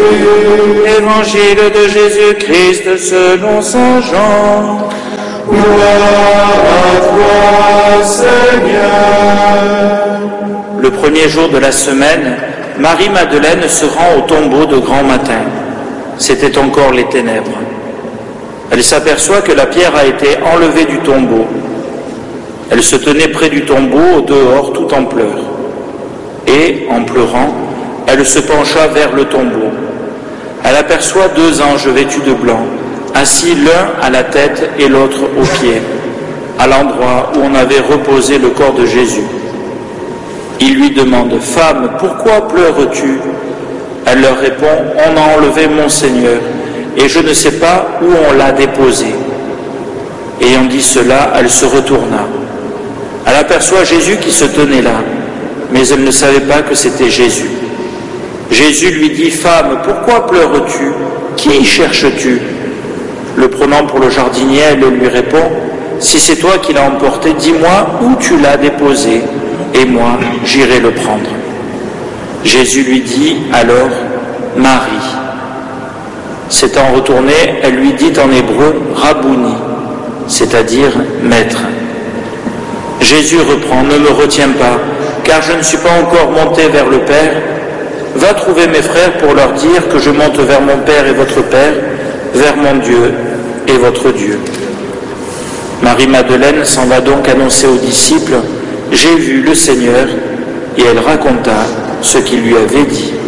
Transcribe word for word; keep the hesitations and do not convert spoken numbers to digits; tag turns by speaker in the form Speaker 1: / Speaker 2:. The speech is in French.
Speaker 1: Évangile de Jésus-Christ selon saint Jean.
Speaker 2: Gloire à toi, Seigneur.
Speaker 1: Le premier jour de la semaine, Marie-Madeleine se rend au tombeau de grand matin. C'était encore les ténèbres. Elle s'aperçoit que la pierre a été enlevée du tombeau. Elle se tenait près du tombeau, au dehors, tout en pleurs. Et, en pleurant, elle se pencha vers le tombeau. Elle aperçoit deux anges vêtus de blanc, assis l'un à la tête et l'autre aux pieds, à l'endroit où on avait reposé le corps de Jésus. Ils lui demandent « Femme, pourquoi pleures-tu » Elle leur répond « On a enlevé mon Seigneur, et je ne sais pas où on l'a déposé. » Ayant dit cela, elle se retourna. Elle aperçoit Jésus qui se tenait là, mais elle ne savait pas que c'était Jésus. Jésus lui dit « Femme, pourquoi pleures-tu? Qui cherches-tu » Le prenant pour le jardinier, elle lui répond « Si c'est toi qui l'as emporté, dis-moi où tu l'as déposé, et moi j'irai le prendre. » Jésus lui dit alors « Marie ». S'étant retournée, elle lui dit en hébreu « Rabouni », c'est-à-dire « Maître ». Jésus reprend « Ne me retiens pas, car je ne suis pas encore monté vers le Père. Va trouver mes frères pour leur dire que je monte vers mon Père et votre Père, vers mon Dieu et votre Dieu. » Marie-Madeleine s'en va donc annoncer aux disciples « J'ai vu le Seigneur » et elle raconta ce qu'il lui avait dit.